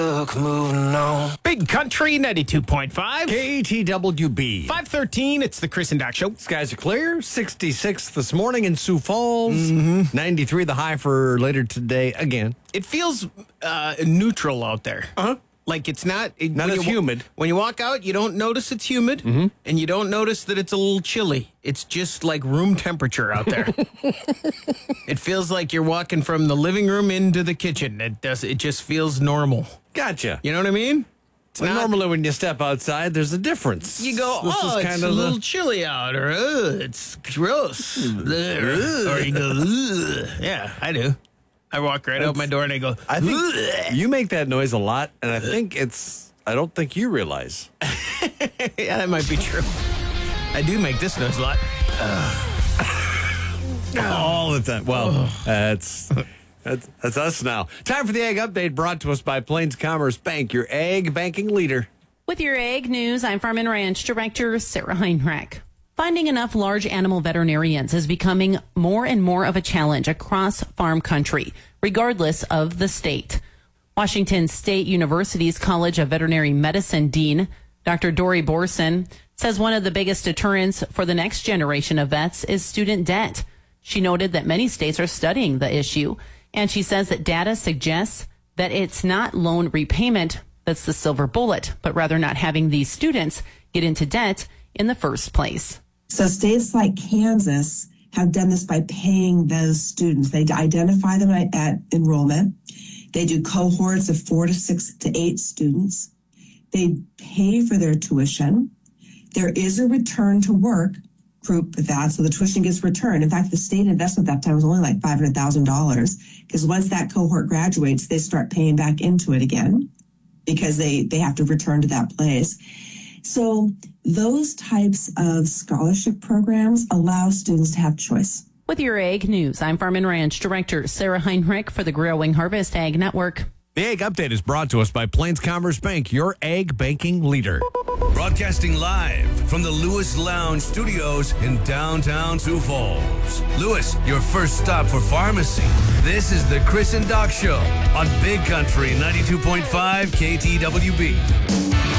Look, moving on. Big Country 92.5. KTWB. 513, it's the Chris and Doc Show. Skies are clear. 66 this morning in Sioux Falls. 93 the high for later today again. It feels neutral out there. Uh-huh. Like it's not... Not when as you humid. When you walk out, you don't notice it's humid, and you don't notice that it's a little chilly. It's just like room temperature out there. It feels like you're walking from the living room into the kitchen. It just feels normal. Gotcha. You know what I mean? It's Well, normally when you step outside, there's a difference. You go, it's a little chilly out, or it's gross. Or you go, ugh. Yeah, I do. I walk right out my door and I go, I think you make that noise a lot, and I don't think you realize. yeah, that might be true. I do make this noise a lot. All the time. Well, that's us now. Time for the Ag Update, brought to us by Plains Commerce Bank, your ag banking leader. With your ag news, I'm Farm and Ranch Director Sarah Heinrich. Finding enough large animal veterinarians is becoming more and more of a challenge across farm country, regardless of the state. Washington State University's College of Veterinary Medicine Dean, Dr. Dory Borson, says one of the biggest deterrents for the next generation of vets is student debt. She noted that many states are studying the issue, and she says that data suggests that it's not loan repayment that's the silver bullet, but rather not having these students get into debt in the first place. So states like Kansas have done this by paying those students. They identify them at enrollment. They do cohorts of 4 to 6 to 8 students. They pay for their tuition. There is a return to work group with that, so the tuition gets returned. In fact, the state investment at that time was only like $500,000, because once that cohort graduates, they start paying back into it again because they have to return to that place. So those types of scholarship programs allow students to have choice. With your ag news, I'm Farm and Ranch Director Sarah Heinrich for the Growing Harvest Ag Network. The Ag Update is brought to us by Plains Commerce Bank, your ag banking leader. Broadcasting live from the Lewis Lounge Studios in downtown Sioux Falls. Lewis, your first stop for pharmacy. This is the Chris and Doc Show on Big Country 92.5 KTWB.